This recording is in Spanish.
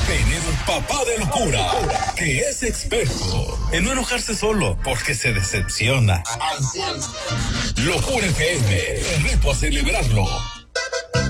tener un papá de locura que es experto en no enojarse solo porque se decepciona. Locura FM, te reto a celebrarlo